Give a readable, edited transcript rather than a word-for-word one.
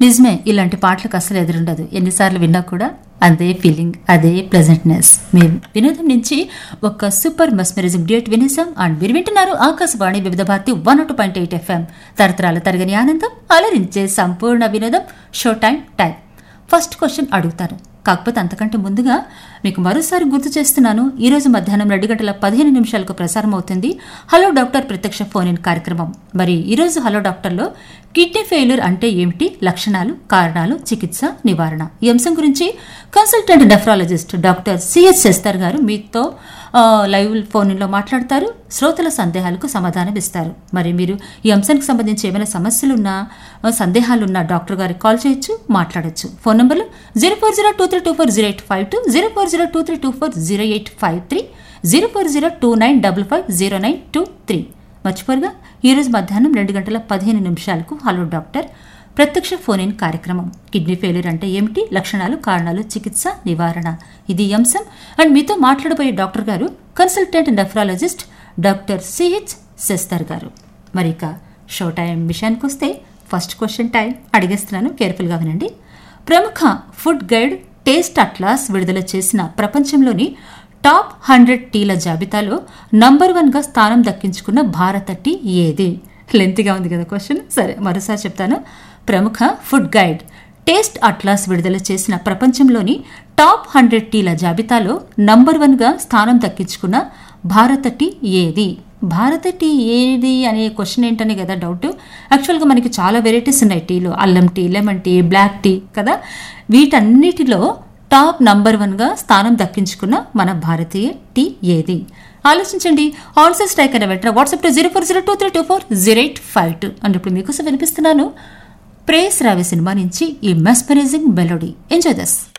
నిజమే, ఇలాంటి పాటలకు అసలు ఎదురుండదు. ఎన్నిసార్లు విన్నా కూడా అదే ఫీలింగ్, అదే ప్లెజెంట్నెస్. మేము వినోదం నుంచి ఒక సూపర్ మెస్మరైజింగ్ డ్యూట్ వినేసాం. అండ్ మీరు వింటున్నారు ఆకాశవాణి వివిధ భారతి 102.8 FM. తరతరాల తరగని ఆనందం, అలరించే సంపూర్ణ వినోదం. Show time. ఫస్ట్ క్వశ్చన్ అడుగుతాను, కాకపోతే అంతకంటే ముందుగా మీకు మరోసారి గుర్తు చేస్తున్నాను. ఈరోజు మధ్యాహ్నం 2:15 ప్రసారం అవుతుంది హలో డాక్టర్ ప్రత్యక్ష ఫోన్ ఇన్ కార్యక్రమం. మరి ఈరోజు హలో డాక్టర్లో కిడ్నీ ఫెయిల్యూర్ అంటే ఏమిటి, లక్షణాలు, కారణాలు, చికిత్స, నివారణ, ఈ అంశం గురించి కన్సల్టెంట్ నెఫ్రాలజిస్ట్ డాక్టర్ సిహెచ్ శస్తర్ గారు మీతో లైవ్ ఫోన్ ఇన్లో మాట్లాడతారు. శ్రోతల సందేహాలకు సమాధానం ఇస్తారు. మరి మీరు ఈ అంశానికి సంబంధించి ఏమైనా సమస్యలున్నా, సందేహాలున్నా డాక్టర్ గారికి కాల్ చేయొచ్చు, మాట్లాడొచ్చు. ఫోన్ నంబర్లు 0402324085, 0402324085, 040295550923. మర్చిపోరుగా ఈరోజు మధ్యాహ్నం 2:15 హలో డాక్టర్ ప్రత్యక్ష ఫోన్ ఇన్ కార్యక్రమం. కిడ్నీ ఫెయిల్యూర్ అంటే ఏమిటి, లక్షణాలు, కారణాలు, చికిత్స, నివారణ, ఇది అంశం. అండ్ మీతో మాట్లాడబోయే డాక్టర్ గారు కన్సల్టెంట్ నెఫ్రాలజిస్ట్ డాక్టర్ సిహెచ్ శస్తర్ గారు. మరి ఇక షో టైం విషయానికి వస్తే ఫస్ట్ క్వశ్చన్ టైం అడిగేస్తున్నాను, కేర్ఫుల్గా వినండి. ప్రముఖ ఫుడ్ గైడ్ టేస్ట్ అట్లాస్ విడుదల చేసిన ప్రపంచంలోని టాప్ 100 టీల జాబితాలో నంబర్ 1గా స్థానం దక్కించుకున్న భారత టీ ఏది? లెంత్గా ఉంది కదా క్వశ్చన్. సరే, మరోసారి చెప్తాను. ప్రముఖ ఫుడ్ గైడ్ టేస్ట్ అట్లాస్ విడుదల చేసిన ప్రపంచంలోని టాప్ 100 టీల జాబితాలో నంబర్ 1గా స్థానం దక్కించుకున్న భారత టీ ఏది? భారత టీ ఏది అనే క్వశ్చన్ ఏంటనే కదా డౌట్. యాక్చువల్గా మనకి చాలా వెరైటీస్ ఉన్నాయి టీలో. అల్లం tea, lemon tea, black tea కదా. వీటన్నిటిలో టాప్ నంబర్ 1గా స్థానం దక్కించుకున్న మన భారతీయ టీ ఏది? ఆలోచించండి. ఆన్సర్స్ టైక్ అయిన వెంటనే వాట్సాప్ టు 040223240852. అంటే ఇప్పుడు మీకోసం వినిపిస్తున్నాను ప్రేస్ రావే సినిమా నుంచి ఈ మెస్మరైజింగ్ మెలోడీ. Enjoy this.